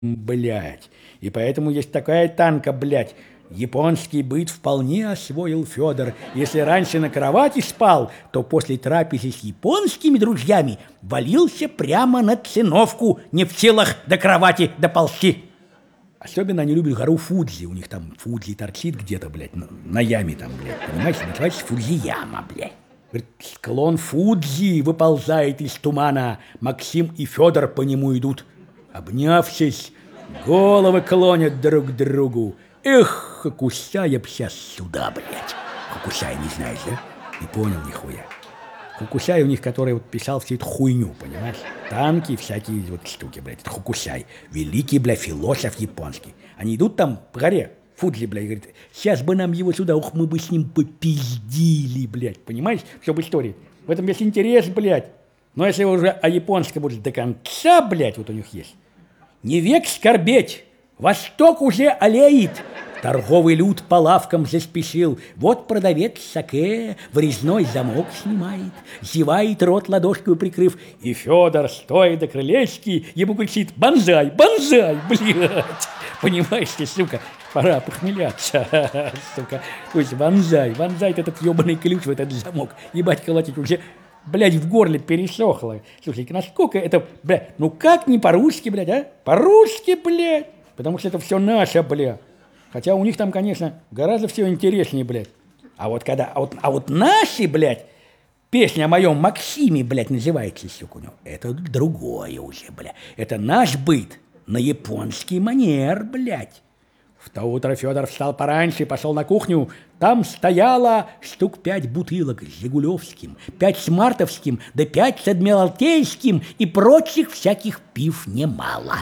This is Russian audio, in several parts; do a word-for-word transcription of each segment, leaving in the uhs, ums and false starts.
блядь. И поэтому есть такая танка, блядь. Японский быт вполне освоил Федор. Если раньше на кровати спал, то после трапезы с японскими друзьями валился прямо на циновку, не в силах до кровати доползти. Особенно они любят гору Фудзи. У них там Фудзи торчит где-то, блядь, на, на яме там, блядь. Понимаете, называется Фудзияма, блядь. Говорит, склон Фудзи выползает из тумана. Максим и Федор по нему идут. Обнявшись, головы клонят друг к другу. Эх, Хокусяя б сейчас сюда, блядь. Хокусяя не знаешь, да? Не понял нихуя. Хокусяй у них, который вот писал всю эту хуйню, понимаешь? Танки, всякие вот штуки, блядь. Это Хокусяй. Великий, бля, философ японский. Они идут там по горе. Фудзи, блядь, говорит, сейчас бы нам его сюда, ух, мы бы с ним попиздили, блядь. Понимаешь? Чтобы история. В этом есть интерес, блядь. Но если уже о японском будет до конца, блядь, вот у них есть. Не век скорбеть. Восток уже алеет. Торговый люд по лавкам заспешил. Вот продавец саке врезной замок снимает, зевает рот ладошкой прикрыв. И Федор, стоя до крылечки, ему кричит: «Бонзай, бонзай, блядь!» Понимаешь ты, сука, пора похмеляться, сука. То есть бонзай, бонзай, этот ебаный ключ в этот замок. Ебать, колотить уже, блядь, в горле пересохло. Слушай, насколько это, блядь, ну как не по-русски, блядь, а? По-русски, блядь. Потому что это все наше, блядь. Хотя у них там, конечно, гораздо все интереснее, блядь. А вот когда, а вот, а вот наши, блядь, песня о моем Максиме, блядь, называется, сука, у него, это другое уже, блядь. Это наш быт на японский манер, блядь. В то утро Федор встал пораньше и пошел на кухню. Там стояло штук пять бутылок с Жигулевским, пять с Мартовским, да пять с Адмиралтейским и прочих всяких пив немало.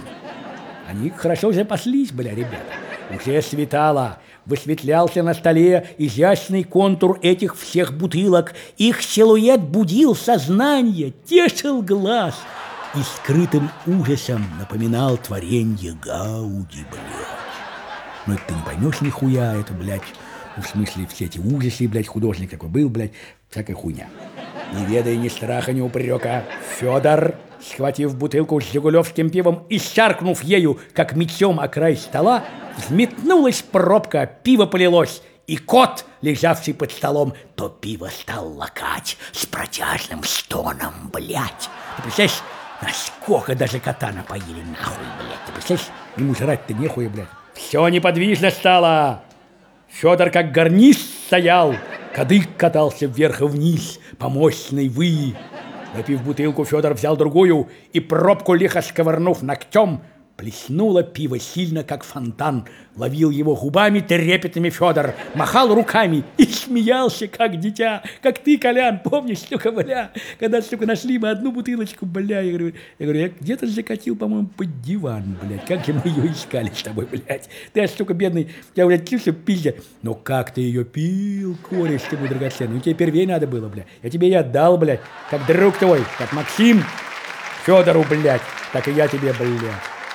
Они хорошо запаслись, бля, ребята. Уже светало, высветлялся на столе изящный контур этих всех бутылок. Их силуэт будил сознание, тешил глаз и скрытым ужасом напоминал творенье Гауди, блядь. Ну это ты не поймешь нихуя, это, блядь, ну, в смысле все эти ужасы, блядь, художник такой был, блядь, всякая хуйня. Не ведая ни страха, ни упрека, Федор, схватив бутылку с жигулевским пивом и шаркнув ею, как мечом о край стола, взметнулась пробка, пиво полилось, и кот, лежавший под столом, то пиво стал лакать с протяжным стоном, блядь. Ты представляешь, насколько даже кота напоили нахуй, блядь. Ты представляешь, ему жрать-то нехуя, блядь. Все неподвижно стало. Федор как гарнист стоял, кадык катался вверх и вниз по мощной выи. Напив бутылку, Федор взял другую и, пробку лихо сковырнув ногтем, плеснуло пиво сильно, как фонтан. Ловил его губами трепетными Федор, махал руками и смеялся, как дитя. Как ты, Колян, помнишь, сука, бля, когда, сука, нашли мы одну бутылочку, бля, я говорю, я, говорю, я где-то закатил, по-моему, под диван, блядь. Как же мы ее искали с тобой, блядь. Ты, сука, бедный, я, блядь, чувствую, пиздя. Но как ты ее пил, кореш, ты мой драгоценный. Ну, тебе первей надо было, блядь. Я тебе и отдал, блядь, как друг твой, как Максим Федору, блядь, так и я тебе, блядь.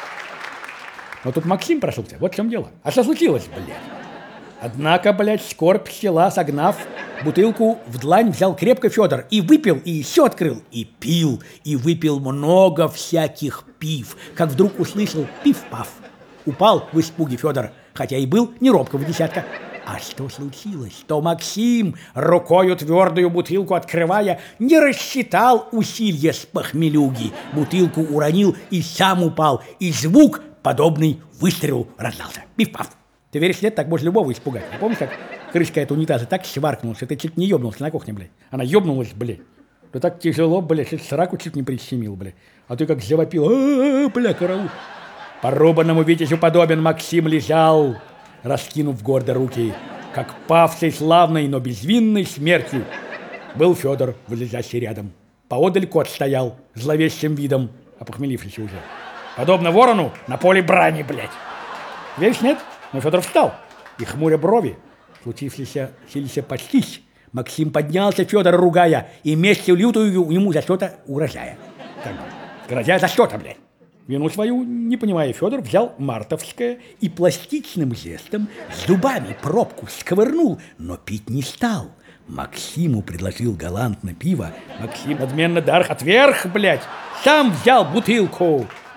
Но тут Максим прошелся, вот в чем дело. А что случилось, блядь? Однако, блядь, скорбь села, согнав, бутылку в длань взял крепко Федор и выпил, и еще открыл, и пил, и выпил много всяких пив, как вдруг услышал пиф-паф. Упал в испуге Федор, хотя и был не робкого десятка. А что случилось? То Максим, рукою твердую бутылку открывая, не рассчитал усилия с похмелюги. Бутылку уронил и сам упал, и звук подобный выстрелу раздался. Пиф-паф. Ты веришь, нет, так можно любого испугать. А помнишь, как крышка этого унитаза так шваркнулась, что ты чуть не ёбнулся на кухне, блядь? Она ёбнулась, блядь. Да так тяжело, блядь, что сраку чуть не прищемил, блядь. А ты как завопил, а-а-а, бля, караул. Порубанному витязю подобен Максим лежал, раскинув гордо руки, как павший славной, но безвинной смертью. Был Федор, вылезающий рядом. Поодаль кот стоял, зловещим видом, опохмелившийся уже. Подобно ворону на поле брани, блядь. Веришь, нет? Но Федор встал, и хмуря брови, случившиеся, силися почтись, Максим поднялся, Федора ругая, и местью лютую ему за что-то угрожая. Как бы, грозя за что-то, блядь. Вину свою, не понимая, Федор взял мартовское и пластичным жестом с зубами пробку сковырнул, но пить не стал. Максиму предложил галантно пиво. Максим надменно дарх отверх, блядь, сам взял бутылку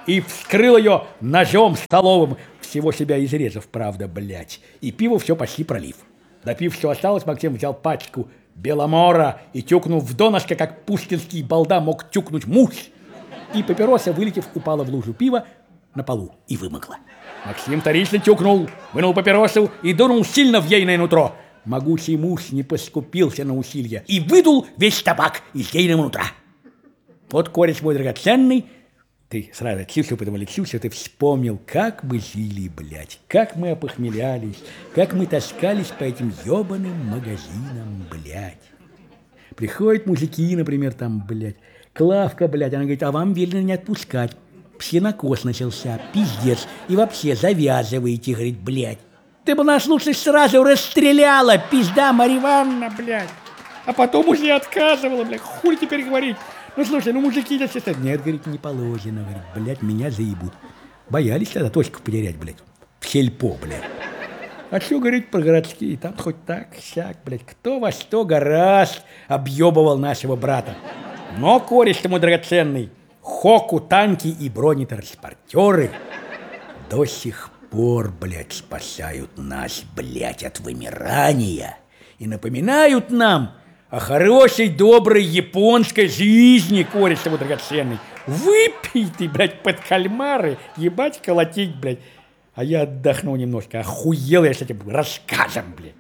и вскрыл ее ножом столовым, всего себя изрезав, правда, блядь. И пиво все почти пролив. Допив все осталось, Максим взял пачку Беломора и, тюкнув в донышко, как пушкинский балда мог тюкнуть муж. И папироса, вылетев, упала в лужу пива на полу и вымокла. Максим вторично тюкнул, вынул папиросу и дунул сильно в ейное нутро. Могучий муж не поскупился на усилия и выдул весь табак из ейного нутра. Вот, кореш мой драгоценный, ты сразу отсюда, потом отсюда, ты вспомнил, как мы жили, блядь, как мы опохмелялись, как мы таскались по этим ебаным магазинам, блядь. Приходят мужики, например, там, блядь, Клавка, блядь, она говорит, а вам велено не отпускать. Псинокос начался, пиздец, и вообще завязываете, говорит, блядь. Ты бы нас лучше сразу расстреляла, пизда Марья Ивановна, блядь. А потом уже отказывала, блядь, хули теперь говорить. Ну, слушай, ну, мужики, да, честно. Нет, говорит, не положено, говорит, блядь, меня заебут. Боялись тогда точку потерять, блядь, в сельпо, блядь. А что, говорит, про городские, там хоть так, сяк, блядь, кто во что гораст объебывал нашего брата. Но, кореш ты мой драгоценный, хоку, танки и бронетранспортеры до сих пор, блядь, спасают нас, блядь, от вымирания и напоминают нам о хорошей, доброй японской жизни, кореш ты мой драгоценный. Выпей ты, блядь, под кальмары, ебать, колотить, блядь. А я отдохну немножко, охуел я с этим рассказом, блядь.